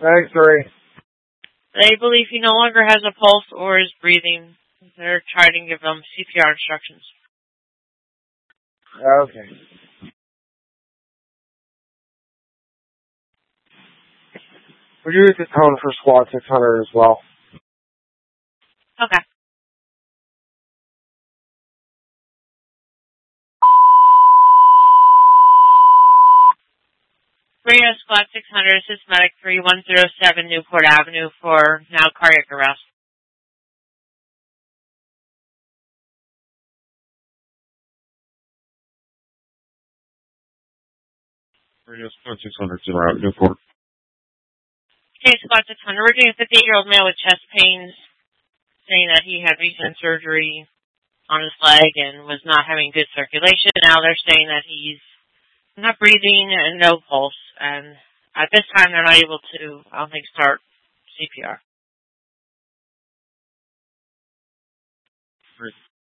Thanks, Ray. They believe he no longer has a pulse or is breathing. They're trying to give him CPR instructions. Okay. Would you hit the tone for Squad 600 as well? Okay. Rio Squad 600, Systematic 3107 Newport Avenue for now cardiac arrest. Radio Squad 600, out Newport. Okay, Squad 600, we're doing a 58-year-old male with chest pains, saying that he had recent surgery on his leg and was not having good circulation. Now they're saying that he's not breathing and no pulse. And at this time, they're not able to, I don't think, start CPR.